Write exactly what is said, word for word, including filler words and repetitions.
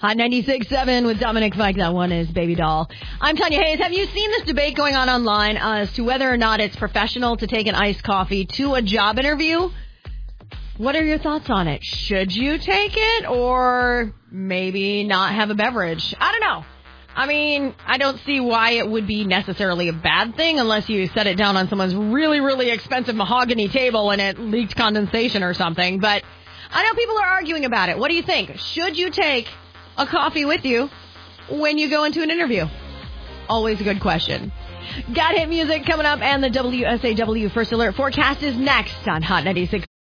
Hot ninety-six point seven with Dominic Fike. That one is Baby Doll. I'm Tanya Hayes. Have you seen this debate going on online as to whether or not it's professional to take an iced coffee to a job interview? What are your thoughts on it? Should you take it or maybe not have a beverage? I don't know. I mean, I don't see why it would be necessarily a bad thing unless you set it down on someone's really, really expensive mahogany table and it leaked condensation or something. But I know people are arguing about it. What do you think? Should you take a coffee with you when you go into an interview? Always a good question. Got hit music coming up, and the W S A W First Alert forecast is next on Hot ninety-six.